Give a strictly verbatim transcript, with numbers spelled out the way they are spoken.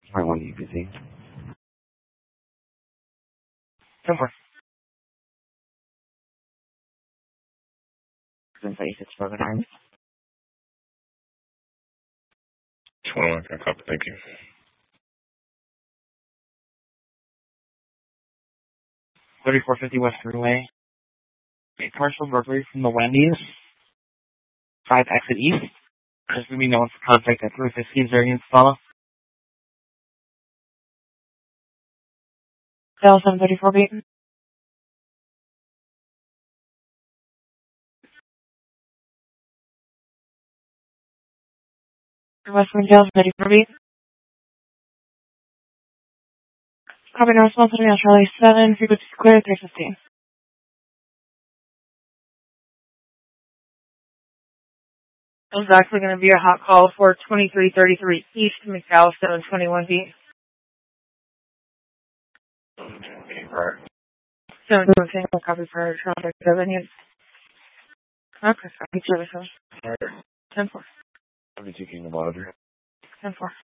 I want you busy. ten four. thirty-six Broken Arms. twenty-one, can I copy? Thank you. thirty-four fifty West Freeway. A partial burglary from the Wendy's. five exit east. There's going to be no one for contact at three fifteen Zarian follow. Dial seven thirty-four beat. Western Dial thirty-four beat. Copy no response to Charlie seven, frequency clear, three fifteen. It was actually going to be a hot call for twenty-three thirty-three East McDowell seven twenty-one feet. Right. seven twenty-one copy for traffic seven units. Okay, copy services. Right. ten four. seventy-two King of Auditor. ten four.